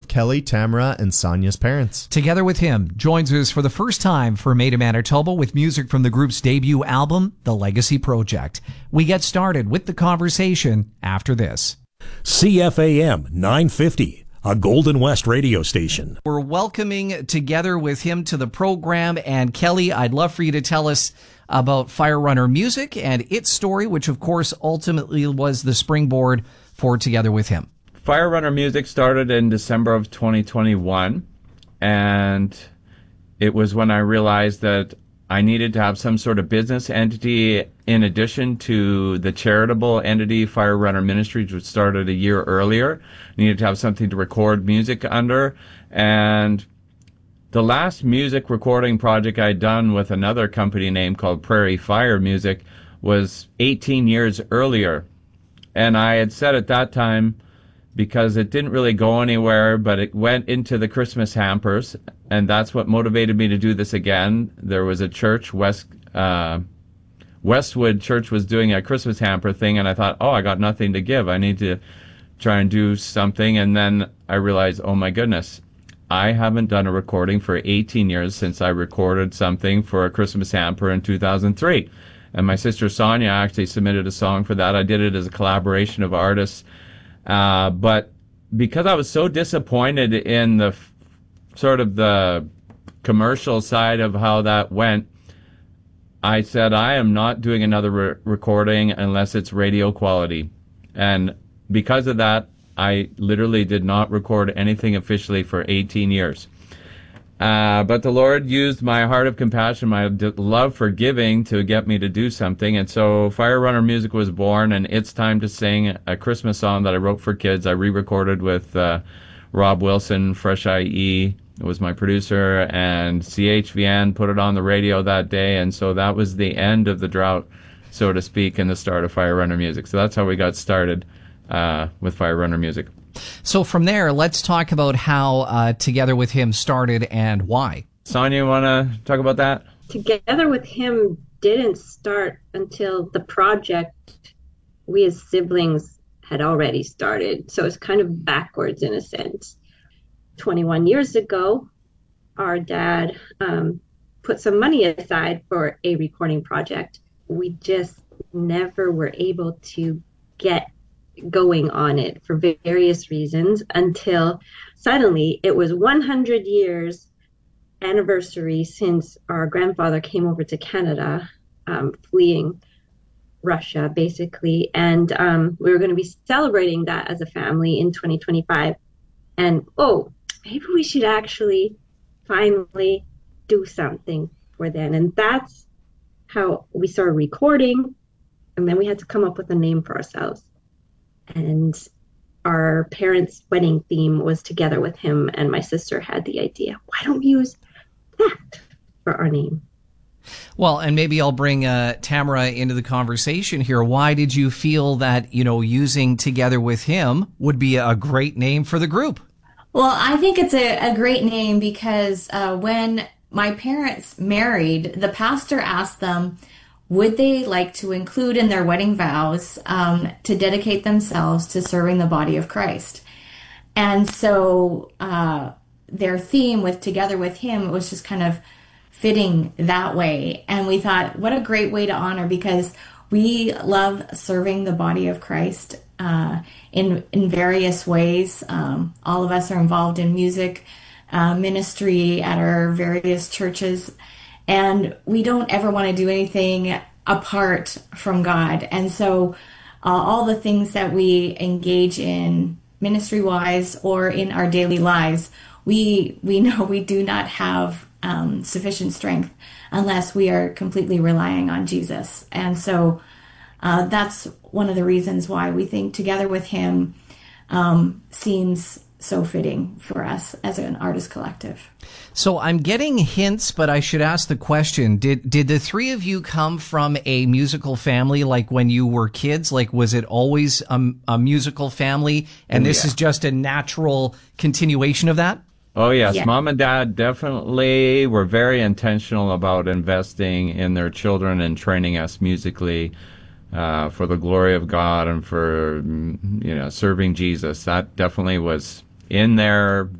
Kelly, Tamara, and Sonia's parents. Together with Him joins us for the first time for Made in Manitoba with music from the group's debut album, The Legacy Project. We get started with the conversation after this. CFAM 950, a Golden West radio station. We're welcoming Together with Him to the program. And Kelly, I'd love for you to tell us about Fire Runner Music and its story, which of course ultimately was the springboard for Together with Him. Fire Runner Music started in December of 2021, and it was when I realized that I needed to have some sort of business entity in addition to the charitable entity, Fire Runner Ministries, which started a year earlier. I needed to have something to record music under, and the last music recording project I'd done with another company name called Prairie Fire Music was 18 years earlier. And I had said at that time, because it didn't really go anywhere, but it went into the Christmas hampers, and that's what motivated me to do this again. There was a church, Westwood Church was doing a Christmas hamper thing, and I thought, oh, I got nothing to give. I need to try and do something. And then I realized, oh my goodness, I haven't done a recording for 18 years since I recorded something for a Christmas hamper in 2003. And my sister Sonia actually submitted a song for that. I did it as a collaboration of artists. But because I was so disappointed in the sort of the commercial side of how that went, I said, I am not doing another recording unless it's radio quality. And because of that, I literally did not record anything officially for 18 years. But the Lord used my heart of compassion, my love for giving, to get me to do something. And so Fire Runner Music was born, and It's Time to Sing, a Christmas song that I wrote for kids. I re-recorded with Rob Wilson, Fresh IE was my producer, and CHVN put it on the radio that day. And so that was the end of the drought, so to speak, and the start of Fire Runner Music. So that's how we got started with Fire Runner Music. So from there, let's talk about how Together with Him started and why. Sonia, you want to talk about that? Together with Him didn't start until the project we as siblings had already started. So it's kind of backwards in a sense. 21 years ago, our dad put some money aside for a recording project. We just never were able to get going on it for various reasons until suddenly it was 100 years anniversary since our grandfather came over to Canada, fleeing Russia basically, and we were going to be celebrating that as a family in 2025, and maybe we should actually finally do something for then. And that's how we started recording, and then we had to come up with a name for ourselves. And our parents' wedding theme was Together with Him, and my sister had the idea, why don't we use that for our name? Well, and maybe I'll bring Tamara into the conversation here. Why did you feel that, using Together with Him would be a great name for the group? Well, I think it's a great name because when my parents married, the pastor asked them, would they like to include in their wedding vows to dedicate themselves to serving the body of Christ? And so their theme with Together with Him was just kind of fitting that way. And we thought, what a great way to honor, because we love serving the body of Christ in various ways. All of us are involved in music ministry at our various churches. And we don't ever want to do anything apart from God. And so all the things that we engage in ministry-wise or in our daily lives, we know we do not have sufficient strength unless we are completely relying on Jesus. And so that's one of the reasons why we think Together with Him seems so fitting for us as an artist collective. So I'm getting hints, but I should ask the question, did the three of you come from a musical family like when you were kids? Like, was it always a musical family, and this is just a natural continuation of that? Oh, yes. Yeah. Mom and Dad definitely were very intentional about investing in their children and training us musically for the glory of God and for, serving Jesus. That definitely was in their